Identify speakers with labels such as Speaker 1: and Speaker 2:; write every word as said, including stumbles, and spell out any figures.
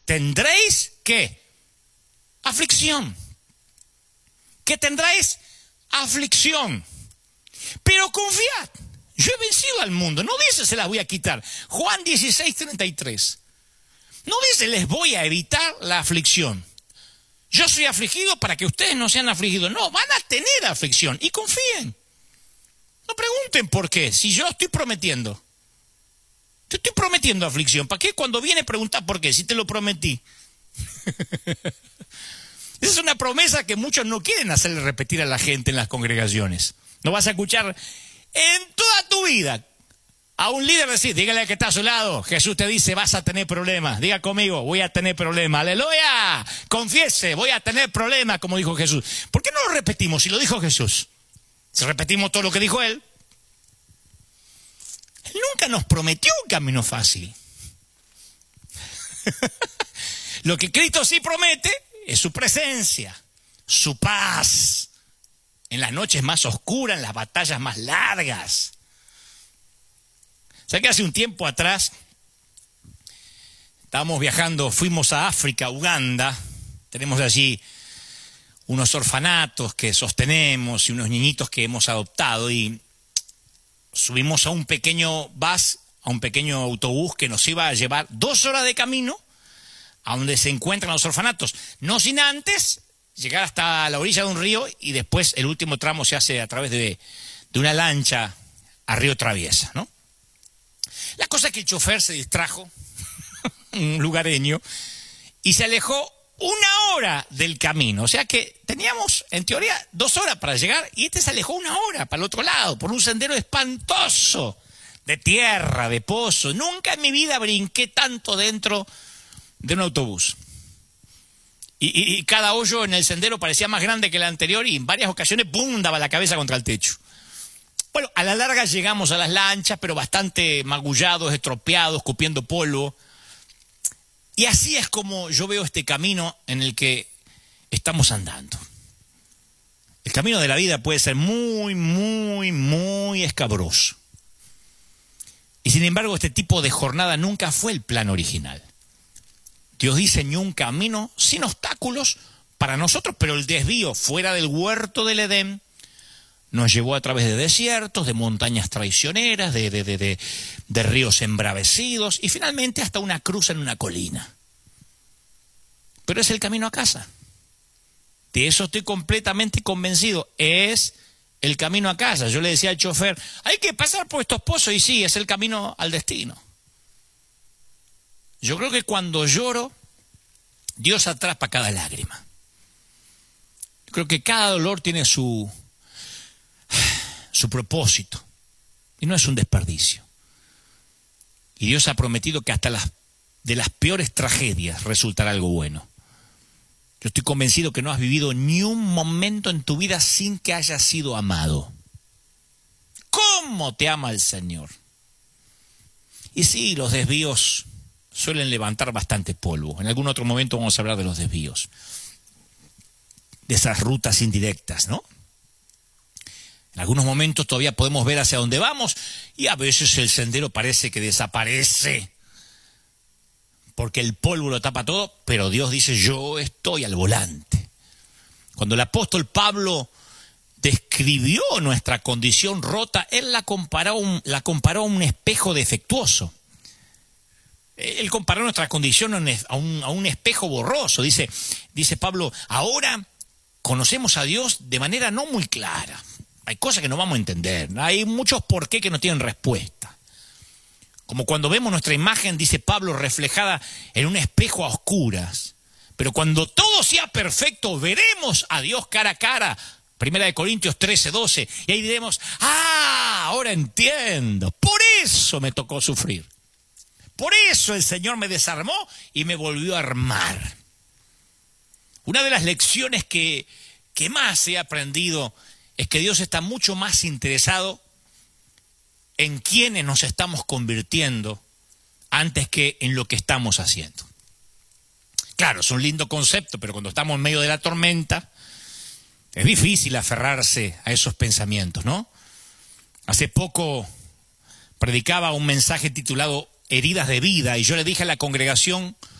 Speaker 1: tendréis, ¿qué? Aflicción. Que tendréis aflicción. Pero confiad, yo he vencido al mundo. No dice se las voy a quitar. Juan dieciséis, treinta y tres. No dice les voy a evitar la aflicción. Yo soy afligido para que ustedes no sean afligidos. No, van a tener aflicción y confíen. No pregunten por qué, si yo estoy prometiendo. Te estoy prometiendo aflicción. ¿Para qué cuando viene preguntar por qué? Si te lo prometí. Esa es una promesa que muchos no quieren hacerle repetir a la gente en las congregaciones. No vas a escuchar en toda tu vida a un líder decir, dígale al que está a su lado, Jesús te dice, vas a tener problemas. Diga conmigo, voy a tener problemas. ¡Aleluya! Confiese, voy a tener problemas, como dijo Jesús. ¿Por qué no lo repetimos si lo dijo Jesús? Si repetimos todo lo que dijo Él. Él nunca nos prometió un camino fácil. Lo que Cristo sí promete es su presencia, su paz, en las noches más oscuras, en las batallas más largas. O sea que hace un tiempo atrás estábamos viajando, fuimos a África, Uganda, tenemos allí unos orfanatos que sostenemos y unos niñitos que hemos adoptado y subimos a un pequeño bus, a un pequeño autobús que nos iba a llevar dos horas de camino a donde se encuentran los orfanatos, no sin antes llegar hasta la orilla de un río y después el último tramo se hace a través de, de una lancha a Río Traviesa, ¿no? La cosa es que el chofer se distrajo, un lugareño, y se alejó una hora del camino. O sea que teníamos, en teoría, dos horas para llegar, y este se alejó una hora para el otro lado, por un sendero espantoso, de tierra, de pozo. Nunca en mi vida brinqué tanto dentro de un autobús. Y, y, y cada hoyo en el sendero parecía más grande que el anterior, y en varias ocasiones, ¡pum!, daba la cabeza contra el techo. Bueno, a la larga llegamos a las lanchas, pero bastante magullados, estropeados, escupiendo polvo. Y así es como yo veo este camino en el que estamos andando. El camino de la vida puede ser muy, muy, muy escabroso. Y sin embargo, este tipo de jornada nunca fue el plan original. Dios diseñó un camino sin obstáculos para nosotros, pero el desvío fuera del huerto del Edén nos llevó a través de desiertos, de montañas traicioneras, de, de, de, de, de ríos embravecidos y finalmente hasta una cruz en una colina. Pero es el camino a casa. De eso estoy completamente convencido. Es el camino a casa. Yo le decía al chofer, hay que pasar por estos pozos y sí, es el camino al destino. Yo creo que cuando lloro, Dios atrapa cada lágrima. Yo creo que cada dolor tiene su... su propósito, y no es un desperdicio. Y Dios ha prometido que hasta las, de las peores tragedias resultará algo bueno. Yo estoy convencido que no has vivido ni un momento en tu vida sin que hayas sido amado. ¿Cómo te ama el Señor? Y sí, los desvíos suelen levantar bastante polvo. En algún otro momento vamos a hablar de los desvíos, de esas rutas indirectas, ¿no? En algunos momentos todavía podemos ver hacia dónde vamos y a veces el sendero parece que desaparece porque el polvo lo tapa todo, pero Dios dice, yo estoy al volante. Cuando el apóstol Pablo describió nuestra condición rota, él la comparó, un, la comparó a un espejo defectuoso. Él comparó nuestra condición a un, a un espejo borroso. Dice, dice Pablo, ahora conocemos a Dios de manera no muy clara. Hay cosas que no vamos a entender, hay muchos por qué que no tienen respuesta. Como cuando vemos nuestra imagen, dice Pablo, reflejada en un espejo a oscuras. Pero cuando todo sea perfecto, veremos a Dios cara a cara. Primera de Corintios trece, doce. Y ahí diremos, ah, ahora entiendo. Por eso me tocó sufrir. Por eso el Señor me desarmó y me volvió a armar. Una de las lecciones que, que más he aprendido es que Dios está mucho más interesado en quiénes nos estamos convirtiendo antes que en lo que estamos haciendo. Claro, es un lindo concepto, pero cuando estamos en medio de la tormenta, es difícil aferrarse a esos pensamientos, ¿no? Hace poco predicaba un mensaje titulado Heridas de vida, y yo le dije a la congregación